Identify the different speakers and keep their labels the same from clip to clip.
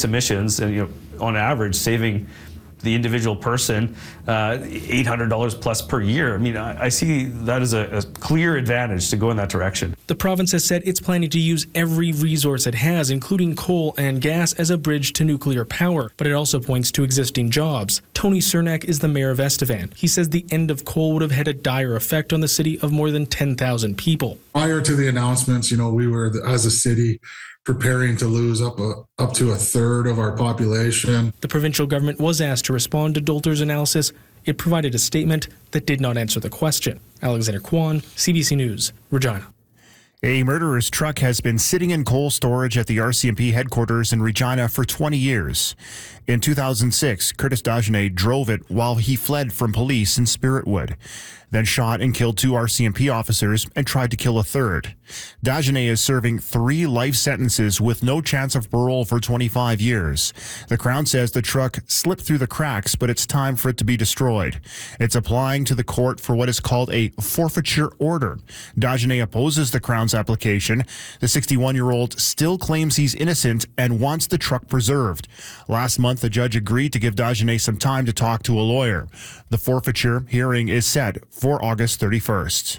Speaker 1: emissions, and on average saving the individual person $800 plus per year. I mean, I see that as a clear advantage to go in that direction.
Speaker 2: The province has said it's planning to use every resource it has, including coal and gas, as a bridge to nuclear power, but it also points to existing jobs. Tony Cernak is the mayor of Estevan. He says the end of coal would have had a dire effect on the city of more than 10,000 people.
Speaker 3: Prior to the announcements, we were, as a city, preparing to lose up to a third of our population.
Speaker 2: The provincial government was asked to respond to Dolter's analysis. It provided a statement that did not answer the question. Alexander Kwan, CBC News, Regina.
Speaker 4: A murderer's truck has been sitting in coal storage at the RCMP headquarters in Regina for 20 years. In 2006, Curtis Dagenet drove it while he fled from police in Spiritwood, then shot and killed 2 RCMP officers and tried to kill a third. Dagenet is serving 3 life sentences with no chance of parole for 25 years. The Crown says the truck slipped through the cracks, but it's time for it to be destroyed. It's applying to the court for what is called a forfeiture order. Dagenet opposes the Crown's application. The 61-year-old still claims he's innocent and wants the truck preserved. Last month, the judge agreed to give Dagenet some time to talk to a lawyer. The forfeiture hearing is set for August 31st.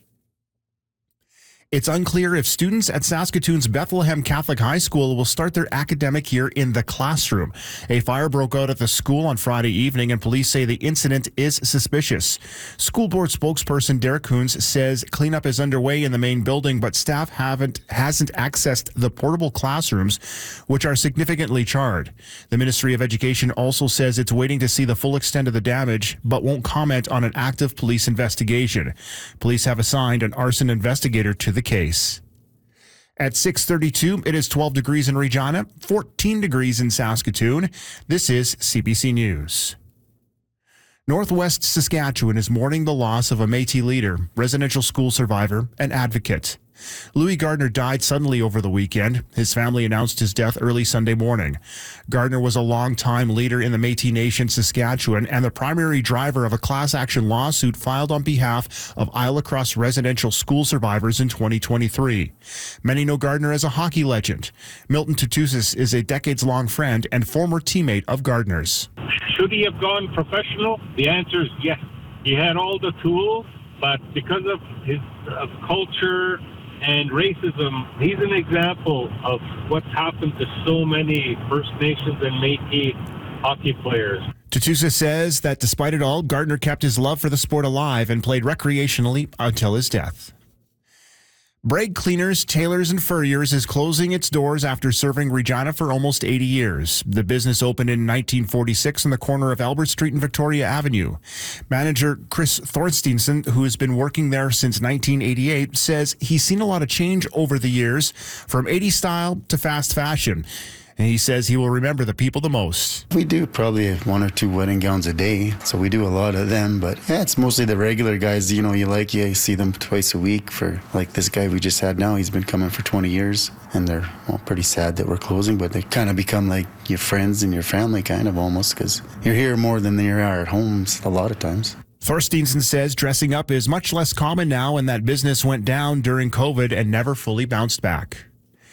Speaker 4: It's unclear if students at Saskatoon's Bethlehem Catholic High School will start their academic year in the classroom. A fire broke out at the school on Friday evening, and police say the incident is suspicious. School board spokesperson Derek Coons says cleanup is underway in the main building, but staff hasn't accessed the portable classrooms, which are significantly charred. The Ministry of Education also says it's waiting to see the full extent of the damage, but won't comment on an active police investigation. Police have assigned an arson investigator to the case. At 6:32, it is 12 degrees in Regina, 14 degrees in Saskatoon. This is CBC News. Northwest Saskatchewan is mourning the loss of a Métis leader, residential school survivor, and advocate. Louis Gardner died suddenly over the weekend. His family announced his death early Sunday morning. Gardner was a long-time leader in the Métis Nation, Saskatchewan, and the primary driver of a class action lawsuit filed on behalf of Isle Across residential school survivors in 2023. Many know Gardner as a hockey legend. Milton Tutusis is a decades-long friend and former teammate of Gardner's.
Speaker 5: Should he have gone professional? The answer is yes. He had all the tools, but because of his culture and racism, he's an example of what's happened to so many First Nations and Métis hockey players.
Speaker 4: Tutusa says that despite it all, Gardner kept his love for the sport alive and played recreationally until his death. Bragg Cleaners, Tailors and Furriers is closing its doors after serving Regina for almost 80 years. The business opened in 1946 on the corner of Albert Street and Victoria Avenue. Manager Chris Thorstensen, who has been working there since 1988, says he's seen a lot of change over the years, from 80s style to fast fashion. And he says he will remember the people the most.
Speaker 6: We do probably 1 or 2 wedding gowns a day, so we do a lot of them. But yeah, it's mostly the regular guys, you see them twice a week. For like this guy we just had now, he's been coming for 20 years. And they're pretty sad that we're closing, but they kind of become like your friends and your family kind of almost, because you're here more than you are at home a lot of times.
Speaker 4: Thorstensen says dressing up is much less common now, and that business went down during COVID and never fully bounced back.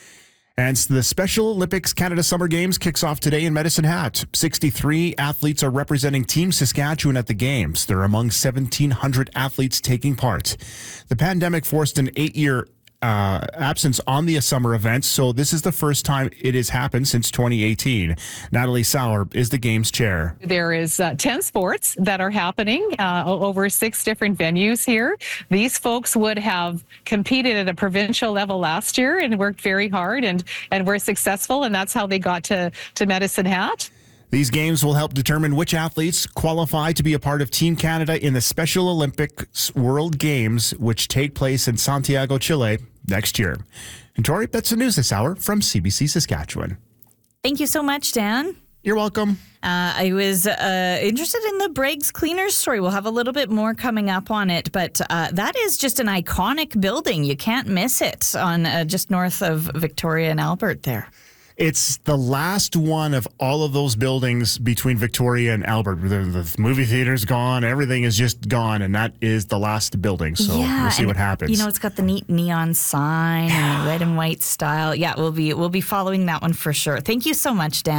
Speaker 4: And the Special Olympics Canada Summer Games kicks off today in Medicine Hat. 63 athletes are representing Team Saskatchewan at the Games. They're among 1,700 athletes taking part. The pandemic forced an 8-year absence on the summer events, so this is the first time it has happened since 2018. Natalie Sauer is the Games chair.
Speaker 7: There is 10 sports that are happening over 6 different venues here. These folks would have competed at a provincial level last year and worked very hard and were successful, and that's how they got to Medicine Hat.
Speaker 4: These games will help determine which athletes qualify to be a part of Team Canada in the Special Olympics World Games, which take place in Santiago, Chile next year. And Tori, that's the news this hour from CBC Saskatchewan.
Speaker 8: Thank you so much, Dan.
Speaker 4: You're welcome.
Speaker 8: I was interested in the Bragg Cleaners story. We'll have a little bit more coming up on it, but that is just an iconic building. You can't miss it on just north of Victoria and Albert there.
Speaker 4: It's the last one of all of those buildings between Victoria and Albert. The movie theater's gone. Everything is just gone, and that is the last building. So we'll see what happens.
Speaker 8: It's got the neat neon sign and red and white style. Yeah, we'll be following that one for sure. Thank you so much, Dan.